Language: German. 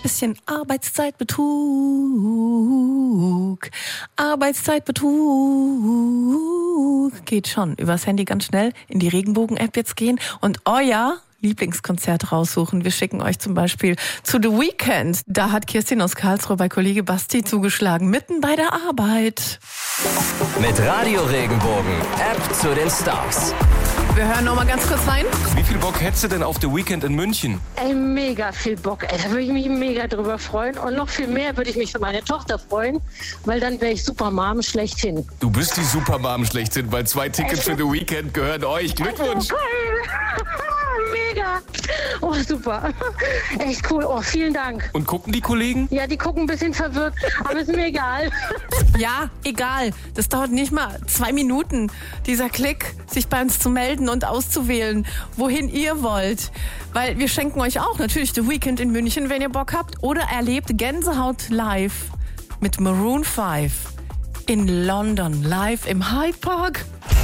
bisschen Arbeitszeitbetrug. Arbeitszeitbetrug. Geht schon. Übers Handy ganz schnell in die Regenbogen-App jetzt gehen und euer Lieblingskonzert raussuchen. Wir schicken euch zum Beispiel zu The Weeknd. Da hat Kirstin aus Karlsruhe bei Kollege Basti zugeschlagen, mitten bei der Arbeit. Mit Radio Regenbogen, App zu den Stars. Wir hören noch mal ganz kurz rein. Wie viel Bock hättest du denn auf The Weeknd in München? Ey, mega viel Bock. Ey, da würde ich mich mega drüber freuen. Und noch viel mehr würde ich mich für meine Tochter freuen, weil dann wäre ich Supermom schlechthin. Du bist die Supermom schlechthin, weil 2 Tickets für The Weeknd gehören euch. Glückwunsch! Mega. Oh, super. Echt cool. Oh, vielen Dank. Und gucken die Kollegen? Ja, die gucken ein bisschen verwirrt, aber ist mir egal. Ja, egal. Das dauert nicht mal 2 Minuten. Dieser Klick, sich bei uns zu melden und auszuwählen, wohin ihr wollt. Weil wir schenken euch auch natürlich The Weeknd in München, wenn ihr Bock habt. Oder erlebt Gänsehaut live mit Maroon 5 in London, live im Hyde Park.